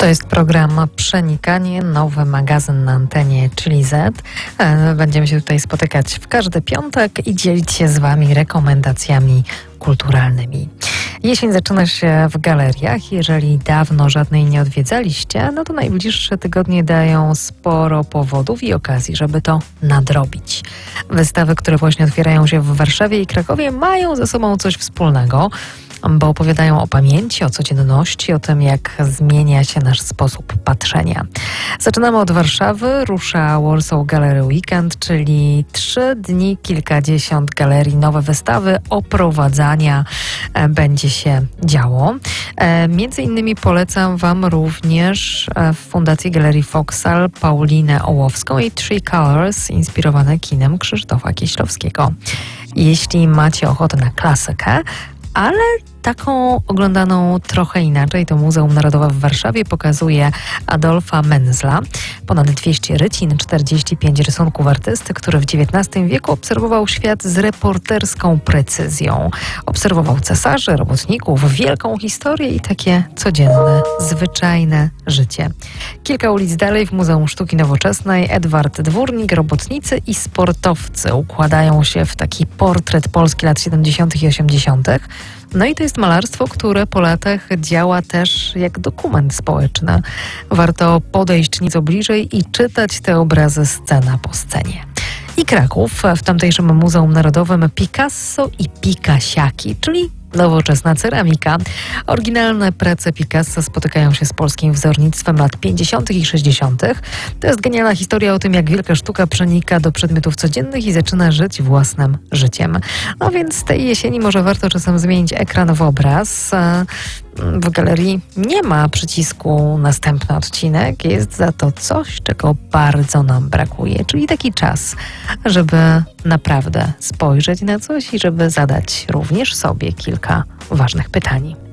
To jest program Przenikanie, nowy magazyn na antenie Chili Z. Będziemy się tutaj spotykać w każdy piątek i dzielić się z Wami rekomendacjami kulturalnymi. Jesień zaczyna się w galeriach. Jeżeli dawno żadnej nie odwiedzaliście, no to najbliższe tygodnie dają sporo powodów i okazji, żeby to nadrobić. Wystawy, które właśnie otwierają się w Warszawie i Krakowie, mają ze sobą coś wspólnego, bo opowiadają o pamięci, o codzienności, o tym, jak zmienia się nasz sposób patrzenia. Zaczynamy od Warszawy. Rusza Warsaw Gallery Weekend, czyli 3 dni, kilkadziesiąt galerii, nowe wystawy, oprowadzania będzie się działo. Między innymi polecam Wam również w Fundacji Galerii Foksal Paulinę Ołowską i Three Colors, inspirowane kinem Krzysztofa Kieślowskiego. Jeśli macie ochotę na klasykę, ale taką oglądaną trochę inaczej, to Muzeum Narodowe w Warszawie pokazuje Adolfa Menzla. Ponad 200 rycin, 45 rysunków artysty, który w XIX wieku obserwował świat z reporterską precyzją. Obserwował cesarzy, robotników, wielką historię i takie codzienne, zwyczajne życie. Kilka ulic dalej w Muzeum Sztuki Nowoczesnej Edward Dwórnik, robotnicy i sportowcy układają się w taki portret Polski lat 70. i 80. No i to jest malarstwo, które po latach działa też jak dokument społeczny. Warto podejść nieco bliżej i czytać te obrazy scena po scenie. I Kraków, w tamtejszym Muzeum Narodowym Picasso i Pikasiaki, czyli nowoczesna ceramika. Oryginalne prace Picassa spotykają się z polskim wzornictwem lat 50. i 60. To jest genialna historia o tym, jak wielka sztuka przenika do przedmiotów codziennych i zaczyna żyć własnym życiem. No więc tej jesieni może warto czasem zmienić ekran w obraz. W galerii nie ma przycisku następny odcinek, jest za to coś, czego bardzo nam brakuje, czyli taki czas, żeby naprawdę spojrzeć na coś i żeby zadać również sobie kilka ważnych pytań.